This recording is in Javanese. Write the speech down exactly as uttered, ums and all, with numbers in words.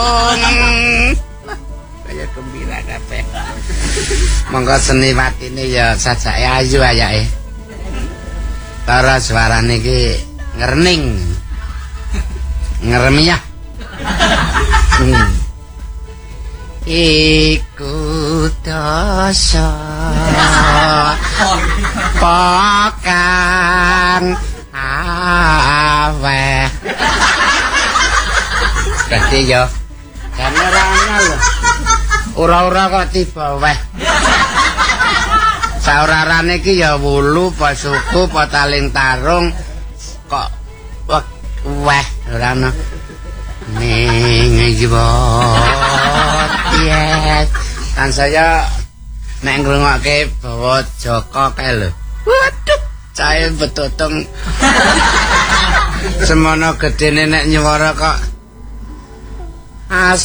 Kaya gembira kabeh. Monggo seniwatine ya sajake ayu ayake. Cara suarane iki ngerning. Ngeremiah. Hmm. Iku dosa Pokan Aweh. Berarti ya jane ora ana lho. Ora-ora kok tiba weh. Saurarane iki ya wulu, apa suku, apa taling tarung kok weh ora ana. Ning jebot yes. Kan saya nek ngrungokke bawa Joko kae lho. Waduh, cahe betutung. Semono gedene nek nyuwara kok as